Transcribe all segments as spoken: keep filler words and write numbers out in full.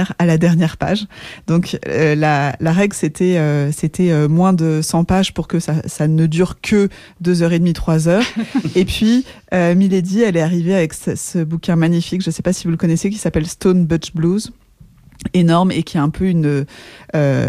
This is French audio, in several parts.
à la dernière page. Donc euh, la, la règle c'était euh, c'était euh, moins de cent pages pour que ça, ça ne dure que deux heures et demie, trois heures. Et puis euh, Milady, elle est arrivée avec ce, ce bouquin magnifique, je ne sais pas si vous le connaissez, qui s'appelle Stone Butch Blues. Énorme et qui est un peu une, euh,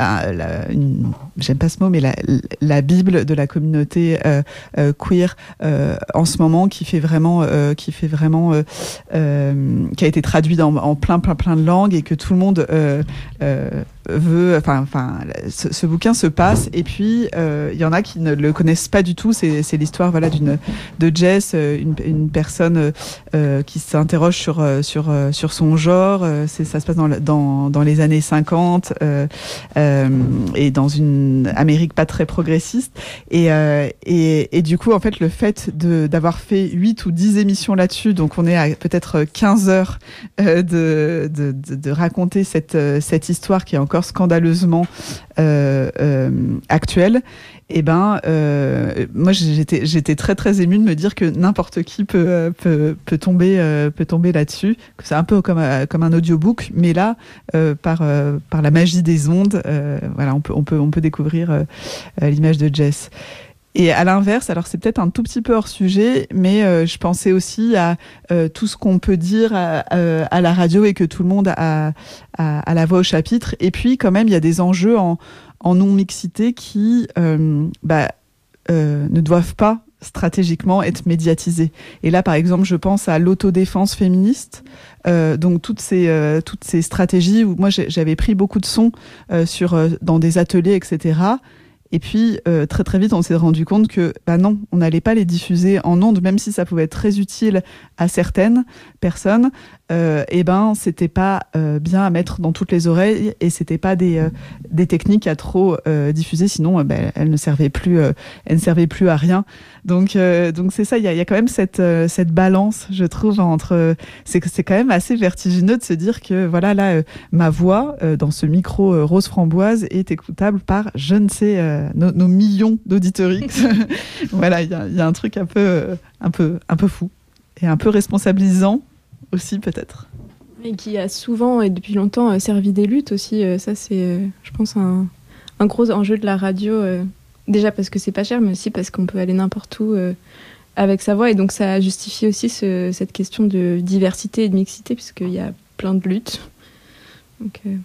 la, une j'aime pas ce mot mais la, la bible de la communauté euh, euh, queer euh, en ce moment, qui fait vraiment euh, qui fait vraiment euh, euh, qui a été traduit en, en plein plein plein de langues et que tout le monde euh, euh, veut enfin enfin ce, ce bouquin se passe. Et puis il euh, y en a qui ne le connaissent pas du tout. C'est c'est l'histoire voilà d'une de Jess, une, une personne euh, qui s'interroge sur sur sur son genre. C'est ça se passe dans dans dans les années cinquante euh, euh, et dans une Amérique pas très progressiste. Et euh, et et du coup en fait le fait de d'avoir fait huit ou dix émissions là-dessus, donc on est à peut-être quinze heures euh, de, de de de raconter cette cette histoire qui est encore scandaleusement euh, euh, actuelle. Et ben, euh, moi j'étais j'étais très très émue de me dire que n'importe qui peut peut peut tomber euh, peut tomber là-dessus, que c'est un peu comme euh, comme un audiobook, mais là euh, par euh, par la magie des ondes, euh, voilà, on peut on peut on peut découvrir euh, l'image de Jess. Et à l'inverse, alors c'est peut-être un tout petit peu hors sujet, mais euh, je pensais aussi à euh, tout ce qu'on peut dire à, à, à la radio et que tout le monde a, a, a la voix au chapitre. Et puis quand même, il y a des enjeux en, en non-mixité qui euh, bah, euh, ne doivent pas stratégiquement être médiatisés. Et là, par exemple, je pense à l'autodéfense féministe. Euh, donc toutes ces euh, toutes ces stratégies où moi j'avais pris beaucoup de sons euh, sur euh, dans des ateliers, et cetera. Et puis, euh, très très vite, on s'est rendu compte que bah non, on n'allait pas les diffuser en ondes, même si ça pouvait être très utile à certaines personnes. Euh, et ben, c'était pas euh, bien à mettre dans toutes les oreilles, et c'était pas des euh, des techniques à trop euh, diffuser, sinon, euh, ben, elles ne servaient plus, euh, elles ne servaient plus à rien. Donc, euh, donc c'est ça. Il y a, il y a quand même cette euh, cette balance, je trouve, entre. Euh, c'est que c'est quand même assez vertigineux de se dire que voilà, là, euh, ma voix euh, dans ce micro euh, rose framboise est écoutable par je ne sais euh, nos, nos millions d'auditeurix. Voilà, il y a, il y a un truc un peu euh, un peu un peu fou et un peu responsabilisant aussi peut-être. Et qui a souvent et depuis longtemps euh, servi des luttes aussi. Euh, ça c'est, euh, je pense, un, un gros enjeu de la radio. Euh, déjà parce que c'est pas cher, mais aussi parce qu'on peut aller n'importe où euh, avec sa voix. Et donc ça justifie aussi ce, cette question de diversité et de mixité, puisqu'il y a plein de luttes. Donc, euh...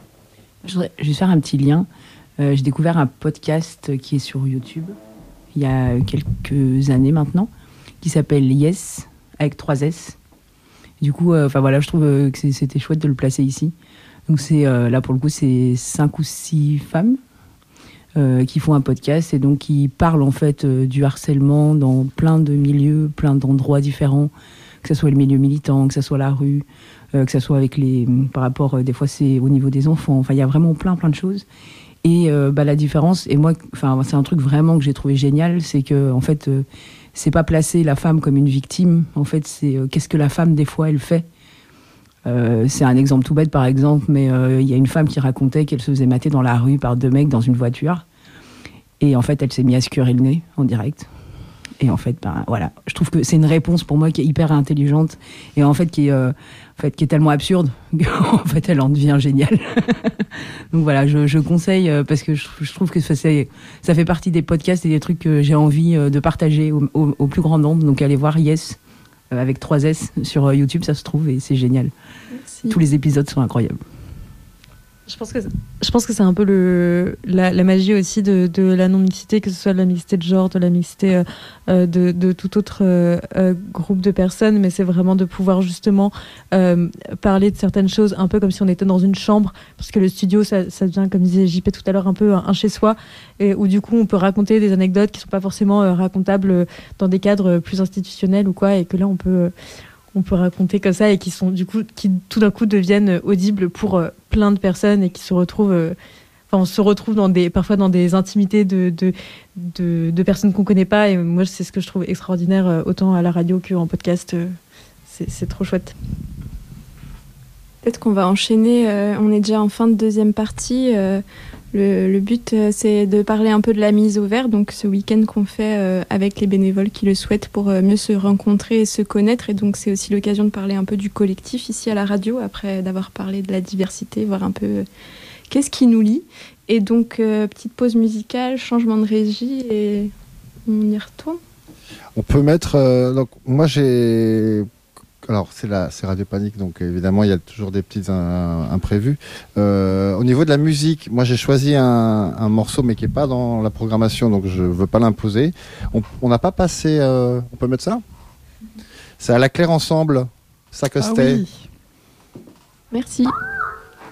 Je voudrais juste faire un petit lien. Euh, j'ai découvert un podcast qui est sur YouTube il y a quelques années maintenant, qui s'appelle Yes, avec trois S. Du coup, enfin euh, voilà, je trouve euh, que c'était chouette de le placer ici. Donc c'est euh, là pour le coup, c'est cinq ou six femmes euh, qui font un podcast et donc qui parlent en fait euh, du harcèlement dans plein de milieux, plein d'endroits différents, que ce soit le milieu militant, que ce soit la rue, euh, que ce soit avec les, par rapport euh, des fois c'est au niveau des enfants. Enfin, il y a vraiment plein plein de choses. Et euh, bah la différence, et moi, enfin c'est un truc vraiment que j'ai trouvé génial, c'est que en fait euh, c'est pas placer la femme comme une victime. En fait, c'est euh, qu'est-ce que la femme, des fois, elle fait. Euh, c'est un exemple tout bête, par exemple, mais il euh, y a une femme qui racontait qu'elle se faisait mater dans la rue par deux mecs dans une voiture. Et en fait, elle s'est mise à se curer le nez en direct. Et en fait, ben, voilà. Je trouve que c'est une réponse, pour moi, qui est hyper intelligente et en fait, qui est, euh, en fait, qui est tellement absurde qu'en fait, elle en devient géniale. Donc voilà, je, je conseille euh, parce que je, je trouve que ça, c'est, ça fait partie des podcasts et des trucs que j'ai envie euh, de partager au, au, au plus grand nombre. Donc allez voir Yes euh, avec trois S sur euh, YouTube, ça se trouve et c'est génial. Merci. Tous les épisodes sont incroyables. Je pense que je pense que c'est un peu le la, la magie aussi de, de la non-mixité, que ce soit de la mixité de genre, de la mixité euh, de, de tout autre euh, euh, groupe de personnes, mais c'est vraiment de pouvoir justement euh, parler de certaines choses un peu comme si on était dans une chambre, parce que le studio ça, ça devient, comme disait J P tout à l'heure, un peu un, un chez soi, et où du coup on peut raconter des anecdotes qui sont pas forcément euh, racontables dans des cadres plus institutionnels ou quoi, et que là on peut euh, on peut raconter comme ça et qui sont du coup qui tout d'un coup deviennent audibles pour euh, plein de personnes et qui se retrouvent euh, enfin on se retrouve dans des parfois dans des intimités de de de, de personnes qu'on connaît pas, et moi c'est ce que je trouve extraordinaire euh, autant à la radio qu'en podcast. Euh, c'est c'est trop chouette. Peut-être qu'on va enchaîner, euh, on est déjà en fin de deuxième partie, euh, Le, le but, euh, c'est de parler un peu de la mise au vert, donc ce week-end qu'on fait euh, avec les bénévoles qui le souhaitent pour euh, mieux se rencontrer et se connaître. Et donc, c'est aussi l'occasion de parler un peu du collectif ici à la radio, après d'avoir parlé de la diversité, voir un peu euh, qu'est-ce qui nous lie. Et donc, euh, petite pause musicale, changement de régie et on y retourne. On peut mettre... Euh, donc, moi, j'ai... Alors, c'est, la, c'est Radio Panique, donc évidemment, il y a toujours des petits un, imprévus. Euh, au niveau de la musique, moi, j'ai choisi un, un morceau, mais qui n'est pas dans la programmation, donc je ne veux pas l'imposer. On n'a pas passé... Euh, on peut mettre ça ? C'est à la Claire Ensemble, ça que Ah c'était. oui. Merci.